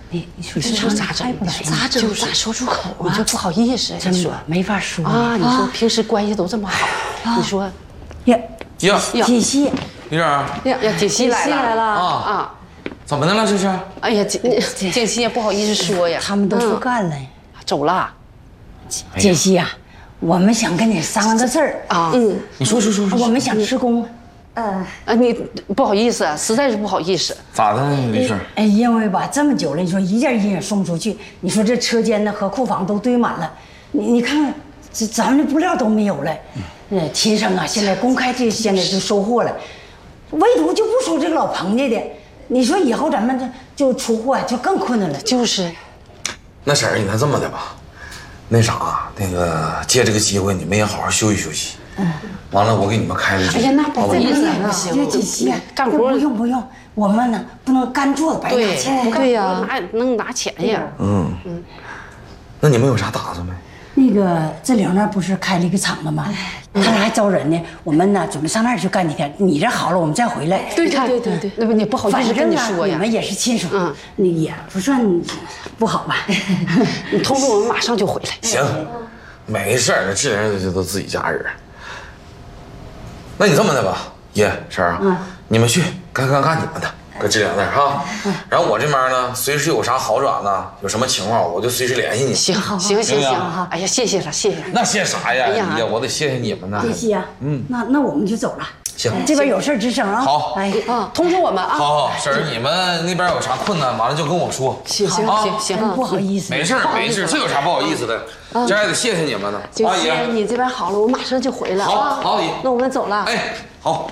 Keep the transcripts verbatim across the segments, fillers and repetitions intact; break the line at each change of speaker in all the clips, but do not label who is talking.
你你说
你说咋整？咋整？咋说出口啊？你说不好意思，
真说没法说
啊！你说平时关系都这么好，你说
呀
呀，
锦溪，
李婶，
呀呀，锦溪来了
来了
啊！怎么的了这是？
哎呀，锦锦溪也不好意思说呀，
他们都说干了，
走了。
锦溪呀，我们想跟你商量个事儿
啊。嗯，
你说说说说。
我们想施工。
呃啊，你不好意思，实在是不好意思。
咋的，李婶？
哎，因为吧，这么久了，你说一件衣也送不出去，你说这车间呢和库房都堆满了，你你看看，这咱们的布料都没有了。呃，秦生啊，现在公开这现在就收货了，唯独就不收这个老彭家的。你说以后咱们这就出货就更困难了。
就是，
那婶儿，你看这么的吧，那啥，那个借这个机会，你们也好好休息休息。嗯，完了，我给你们开个酒。
哎呀，那不意思，不行，
锦溪，干活不用不用，我们呢不能干坐着白拿钱。
对呀，哪能拿钱呀？
嗯嗯，那你们有啥打算没？
那个这领那不是开了一个厂子吗？他那还招人呢。我们呢准备上那儿去干几天。你这好了，我们再回来。
对对对对，那不你不好意思跟你说呀。
你们也是亲属，嗯，那也不算不好吧？
你通知我们马上就回来。
行，没事儿，这人这都自己家人。那你这么的吧，爷婶儿啊，你们去干干干你们的，搁这两那儿哈。然后我这边呢，随时有啥好转呢，有什么情况我就随时联系你。
行行行行，哎呀，谢谢了谢谢了。
那谢啥呀？哎呀，我得谢谢你们呢。
谢谢啊，嗯，那那我们就走了。
行，
这边有事吱声啊。
好，
哎
啊，通知我们啊。
好好，婶儿，你们那边有啥困难，完了就跟我说。
行行行行，
不好意思。
没事没事，这有啥不好意思的？这还得谢谢你们呢。
阿姨，你这边好了，我马上就回来。
好，好，阿姨，
那我们走了。
哎，好，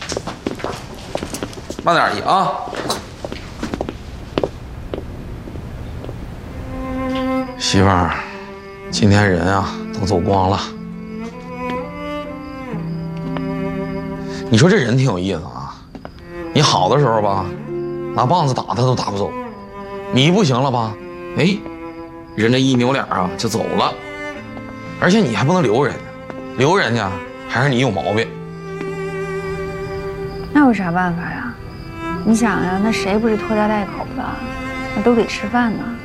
慢点，阿姨啊。媳妇儿，今天人啊都走光了。你说这人挺有意思啊，你好的时候吧，拿棒子打他都打不走，你不行了吧，哎，人这一扭脸啊就走了，而且你还不能留人家，留人家还是你有毛病。
那有啥办法呀？你想呀，那谁不是拖家带口的，那都得吃饭呢。